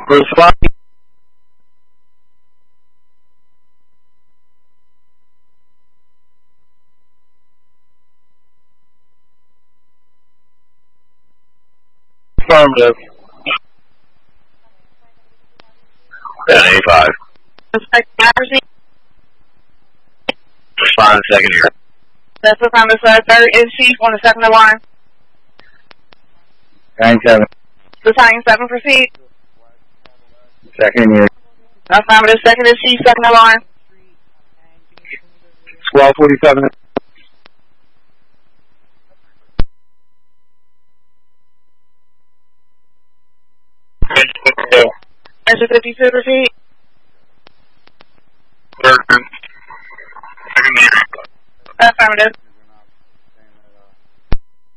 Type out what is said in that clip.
Respond. Affirmative. 1085. Respond second here. That's the time of third is chief on the second alarm. 97. Battalion 7 proceed. Second here. Affirmative, second is chief, second alarm. 1247. Measure 52 proceed.